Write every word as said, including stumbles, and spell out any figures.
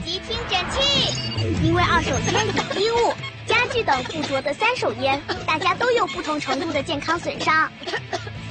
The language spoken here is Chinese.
集听诊器。因为二手烟与衣物、家具等附着的三手烟，大家都有不同程度的健康损伤。